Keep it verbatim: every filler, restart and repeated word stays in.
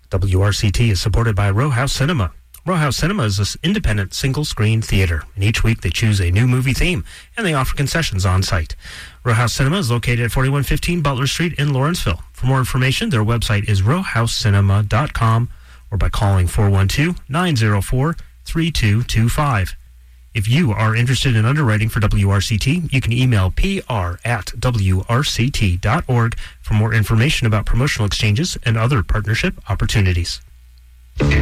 W R C T is supported by Row House Cinema. Row House Cinema is an independent single-screen theater, and each week they choose a new movie theme, and they offer concessions on site. Row House Cinema is located at forty-one fifteen Butler Street in Lawrenceville. For more information, their website is row house cinema dot com or by calling four one two, nine zero four, three two two five. If you are interested in underwriting for W R C T, you can email P R at W R C T dot org for more information about promotional exchanges and other partnership opportunities.